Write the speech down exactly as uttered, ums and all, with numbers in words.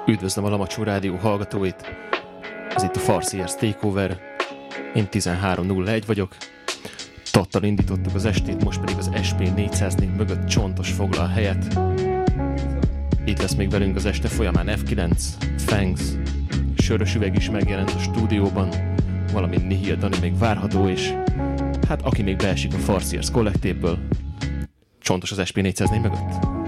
Üdvözlöm a Lamacsó Rádió hallgatóit! Ez itt a Farciers Takeover. Én tizenhárom nulla egy vagyok. Tattal indítottuk az estét, most pedig az es pé négyszáznégy mögött Csontos foglal helyet. Itt lesz még velünk az este folyamán ef kilenc, Fangs, Sörös Üveg is megjelent a stúdióban, valamint Nihil Dani még várható, és hát aki még beesik a Farciers kollektívből, Csontos az es pé négyszáznégy mögött.